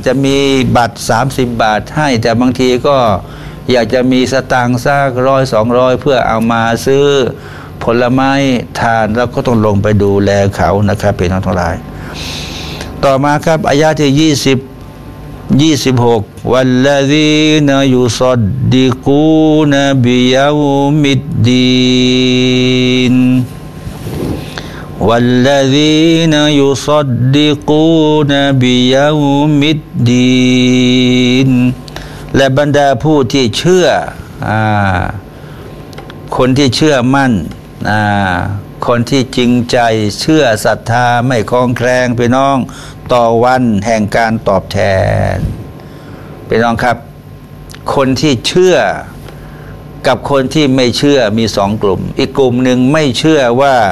จะมีบัตร30 บาทให้แต่บางทีก็อยากจะมีสตางค์สัก100-200เพื่อเอามาซื้อผลไม้ทานแล้วก็ต้องลงไปดูแลเขานะครับพี่น้องทั้งหลายต่อมาครับอายะที่26วัลลซีนยุศดดิกูนบิยามิดดีนوالذين يصدقون بيوم الدين และบรรดาผู้ที่เชื่อคนที่เชื่อมั่นคนที่จริงใจเชื่อศรัทธาไม่คลองแคลงพี่น้องต่อวันแห่งการตอบแทนพี่น้องครับคนที่เชื่อกับคนที่ไม่เชื่อมี2 กลุ่มอีกกลุ่มหนึ่งไม่เชื่อ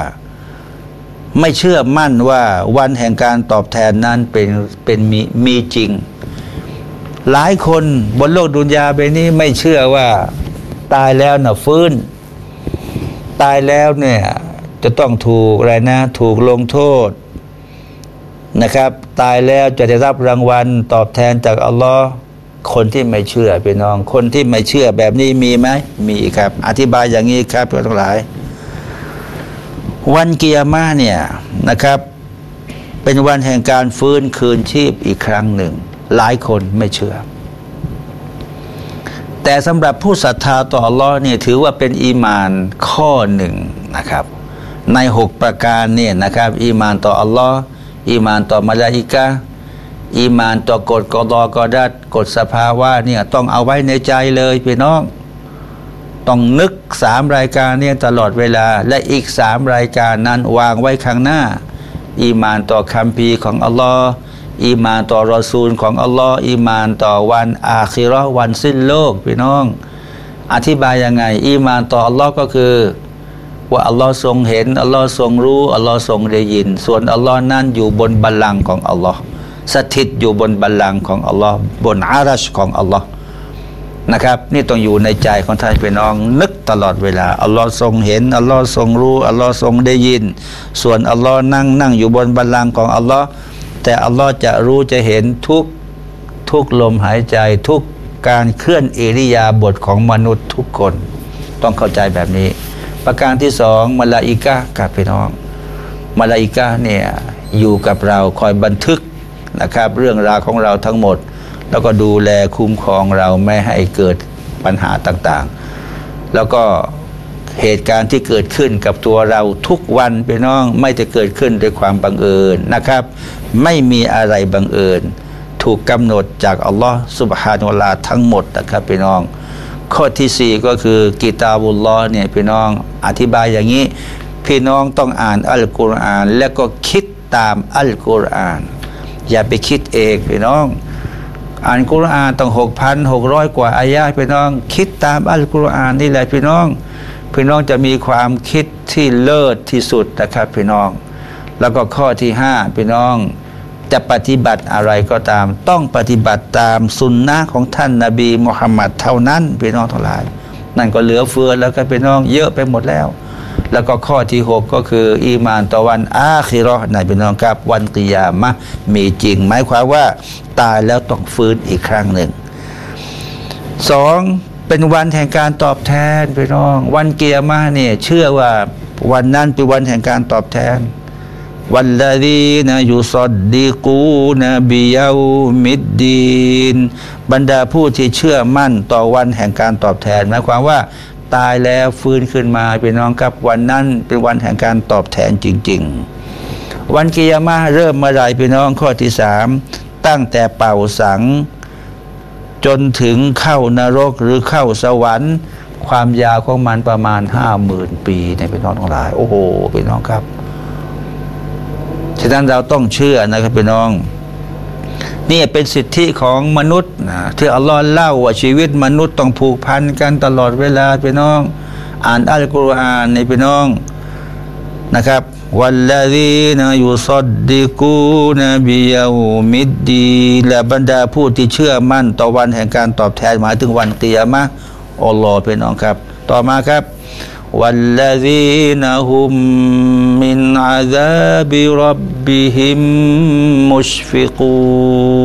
มั่นว่าวันแห่งการตอบแทนนั้นเป็นมีจริงหลายคนบนโลกดุนยาใบนี้ไม่เชื่อว่าตายแล้วน่ะฟื้นตายแล้วเนี่ยจะต้องถูกอะไรนะถูกลงโทษนะครับตายแล้วจะได้รับรางวัลตอบแทนจากอัลลอฮ์คนที่ไม่เชื่อพี่น้องคนที่ไม่เชื่อแบบนี้มีไหมมีครับอธิบายอย่างนี้ครับเพื่อนทั้งหลายวันกิยามะห์เนี่ยนะครับเป็นวันแห่งการฟื้นคืนชีพอีกครั้งหนึ่งหลายคนไม่เชื่อแต่สำหรับผู้ศรัทธาต่ออัลลอฮ์เนี่ยถือว่าเป็นอีมานข้อหนึ่งนะครับใน6 ประการเนี่ยนะครับอีมานต่ออัลลอฮ์อีมานต่อมลาอิกะฮ์อีมานต่อกฎกอฎอกอดัรกฎสภาวะเนี่ยต้องเอาไว้ในใจเลยพี่น้องต้องนึก3 รายการเนี่ยตลอดเวลาและอีก3 รายการนั้นวางไว้ข้างหน้าอีมานต่อคัมภีร์ของอัลลอฮ์อีมานต่อรอซูลของอัลลอฮ์อีมานต่อวันอาคิเราะห์วันสิ้นโลกพี่น้องอธิบายยังไงอีมานต่ออัลลอฮ์ก็คือว่าอัลลอฮ์ทรงเห็นอัลลอฮ์ทรงรู้อัลลอฮ์ทรงได้ยินส่วนอัลลอฮ์นั้นอยู่บนบัลลังก์ของอัลลอฮ์สถิตอยู่บนบัลลังก์ของอัลลอฮ์บนอารัชของอัลลอฮ์นะครับนี่ต้องอยู่ในใจของท่านพี่น้องนึกตลอดเวลาอัลลอฮ์ทรงเห็นอัลลอฮ์ทรงรู้อัลลอฮ์ทรงได้ยินส่วนอัลลอฮ์นั่งอยู่บนบัลลังก์ของอัลลอฮ์แต่อัลลอฮ์จะรู้จะเห็นทุกลมหายใจทุกการเคลื่อนอิริยาบถของมนุษย์ทุกคนต้องเข้าใจแบบนี้ประการที่2มลาอิกะฮ์กับพี่น้องมลาอิกะฮ์เนี่ยอยู่กับเราคอยบันทึกนะครับเรื่องราวของเราทั้งหมดแล้วก็ดูแลคุ้มครองเราไม่ให้เกิดปัญหาต่างๆแล้วก็เหตุการณ์ที่เกิดขึ้นกับตัวเราทุกวันพี่น้องไม่จะเกิดขึ้นด้วยความบังเอิญนะครับไม่มีอะไรบังเอิญถูกกำหนดจากอัลลอฮ์ซุบฮานะฮูวะตะอาลาทั้งหมดนะครับพี่น้องข้อที่4ก็คือกิตาบุลลอฮ์เนี่ยพี่น้องอธิบายอย่างนี้พี่น้องต้องอ่านอัลกุรอานแล้วก็คิดตามอัลกุรอานอย่าไปคิดเองพี่น้องอ่านกุรอานต้อง 6,600 กว่าอายะห์พี่น้องคิดตามอัลกุรอานนี่แหละพี่น้องจะมีความคิดที่เลิศที่สุดนะครับพี่น้องแล้วก็ข้อที่5พี่น้องจะปฏิบัติอะไรก็ตามต้องปฏิบัติตามสุนนะของท่านนบีมุฮัมมัดเท่านั้นพี่น้องทั้งหลายนั่นก็เหลือเฟือแล้วก็พี่น้องเยอะไปหมดแล้วแล้วก็ข้อที่6ก็คืออีมานต่อวันอาคิเราะห์นะพี่น้องครับวันกิยามะห์มีจริงหมายความว่าตายแล้วต้องฟื้นอีกครั้งหนึ่ง2เป็นวันแห่งการตอบแทนพี่น้องวันกิยามะห์เนี่ยเชื่อว่าวันนั้นเป็นวันแห่งการตอบแทนวัลลซีนยุศดดิกูนบิยามิดดีนบรรดาผู้ที่เชื่อมั่นต่อวันแห่งการตอบแทนหมายความว่าตายแล้วฟื้นขึ้นมาพี่น้องครับวันนั้นเป็นวันแห่งการตอบแทนจริงๆวันกิยามะห์เริ่มเมื่อไรพี่น้องข้อที่3ตั้งแต่เป่าสังจนถึงเข้านรกหรือเข้าสวรรค์ความยาวของมันประมาณ 50,000 ปีในพี่น้องทั้งหลายโอ้โหพี่น้องครับฉะนั้นเราต้องเชื่อนะครับพี่น้องนี่เป็นสิทธิของมนุษย์ที่อัลลอฮ์เล่าว่าชีวิตมนุษย์ต้องผูกพันกันตลอดเวลาพี่น้องอ่านอัลกุรอานในพี่น้องนะครับวัลลซีนยุศดดิกูนบิยามิดดีและบรรดาผู้ที่เชื่อมั่นต่อวันแห่งการตอบแทนหมายถึงวันกิยามะห์อัลลอฮ์พี่น้องครับต่อมาครับوالذين هم من عذاب ربهم مشفقون